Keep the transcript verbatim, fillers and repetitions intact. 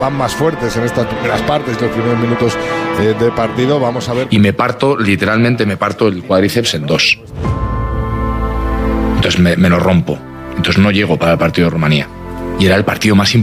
van más fuertes en estas primeras partes, los primeros minutos eh, de partido. Vamos a ver. Y me parto, literalmente me parto el cuádriceps en dos. Entonces me, me lo rompo. Entonces no llego para el partido de Rumanía. Y era el partido más importante